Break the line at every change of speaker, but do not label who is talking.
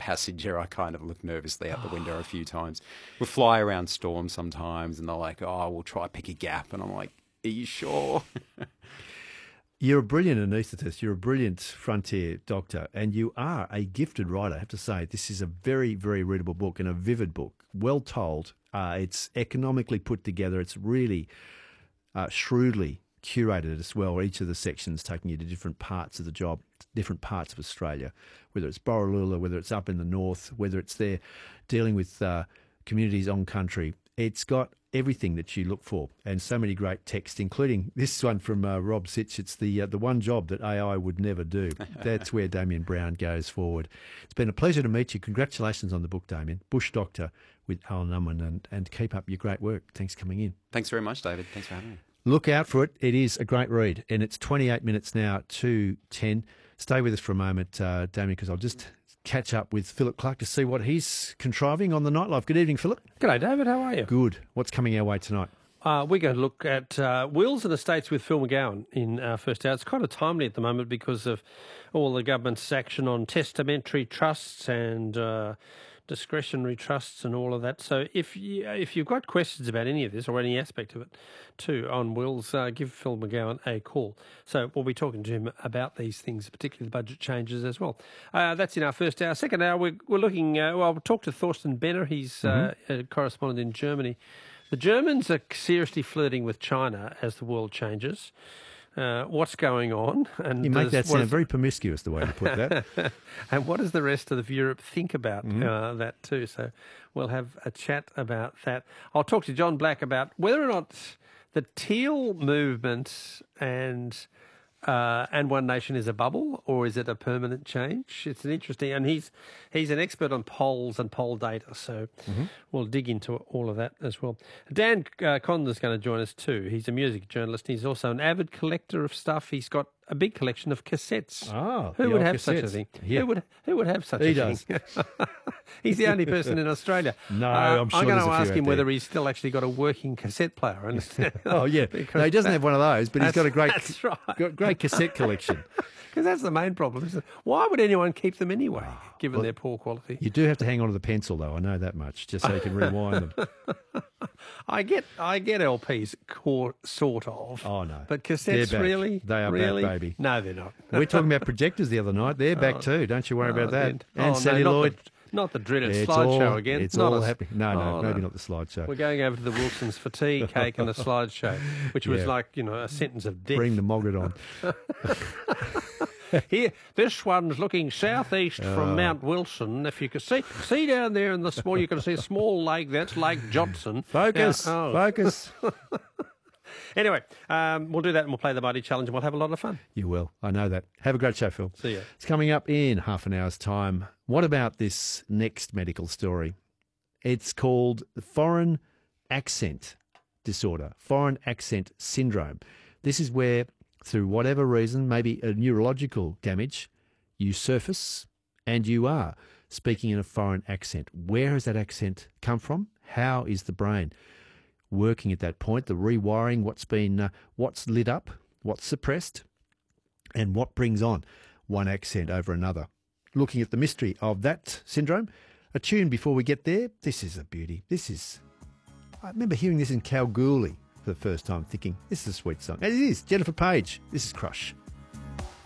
passenger, I kind of look nervously out the window a few times. We fly around storms sometimes, and they're like, "Oh, we'll try pick a gap," and I'm like, "Are you sure?"
You're a brilliant anaesthetist. You're a brilliant frontier doctor, and you are a gifted writer. I have to say, this is a very, very readable book and a vivid book, well told. It's economically put together. It's really shrewdly curated as well. Each of the sections taking you to different parts of the job, different parts of Australia, whether it's Borroloola, whether it's up in the north, whether it's there dealing with communities on country. It's got everything that you look for, and so many great texts, including this one from Rob Sitch. It's the one job that AI would never do. That's where Damien Brown goes forward. It's been a pleasure to meet you. Congratulations on the book, Damien. Bush Doctor with Alan Unwin, and keep up your great work. Thanks for coming in.
Thanks very much, David. Thanks for having me.
Look out for it. It is a great read, and it's 28 minutes now to 10. Stay with us for a moment, Damien, because I'll just catch up with Philip Clark to see what he's contriving on the nightlife. Good evening, Philip.
G'day, David. How are you?
Good. What's coming our way tonight?
We're going to look at Wills and Estates with Phil McGowan in our first hour. It's kind of timely at the moment because of all the government's action on testamentary trusts and discretionary trusts and all of that. So if you've got questions about any of this or any aspect of it too on wills, give Phil McGowan a call. So we'll be talking to him about these things, particularly the budget changes as well. That's in our first hour. Second hour, we're looking, we'll talk to Thorsten Benner. He's a correspondent in Germany. The Germans are seriously flirting with China as the world changes. What's going on? And
you make that sound very promiscuous, the way you put that.
And what does the rest of Europe think about that too? So we'll have a chat about that. I'll talk to John Black about whether or not the teal movement and One Nation is a bubble, or is it a permanent change? It's an interesting, and he's an expert on polls and poll data, so we'll dig into all of that as well. Dan Connor's going to join us too. He's a music journalist. He's also an avid collector of stuff. He's got a big collection of cassettes. Who would have such a thing? Yeah. Who would have such a thing? He does. He's the only person in Australia.
No, I'm sure
I'm going to
there's a few
ask him
out
whether
there.
he's still actually got a working cassette player.
Oh yeah, no, he doesn't have one of those, but he's got a great,
that's right.
got great cassette collection.
Because that's the main problem, isn't it? Why would anyone keep them anyway, given their poor quality?
You do have to hang on to the pencil, though. I know that much, just so you can rewind them.
I get LPs, sort of.
Oh no,
but cassettes, really?
They are
really?
back, baby.
No, they're not.
We're talking about projectors the other night. They're back too. Don't you worry about that. And celluloid.
Not the dreaded slideshow again.
It's all happening. No, maybe not the slideshow.
We're going over to the Wilson's for tea, cake and a slideshow, which was like, a sentence of death.
Bring the mogget on.
Here, this one's looking southeast from Mount Wilson. If you can see down there in the small, you can see a small lake. That's Lake Johnson.
Focus. Focus.
Anyway, we'll do that and we'll play the Mighty Challenge and we'll have a lot of fun.
You will. I know that. Have a great show, Phil.
See ya.
It's coming up in half an hour's time. What about this next medical story? It's called foreign accent disorder, foreign accent syndrome. This is where, through whatever reason, maybe a neurological damage, you surface and you are speaking in a foreign accent. Where has that accent come from? How is the brain working at that point? The rewiring, what's lit up, what's suppressed, and what brings on one accent over another. Looking at the mystery of that syndrome. A tune before we get there. This is a beauty. I remember hearing this in Kalgoorlie for the first time, thinking, this is a sweet song. And it is. Jennifer Page. This is Crush.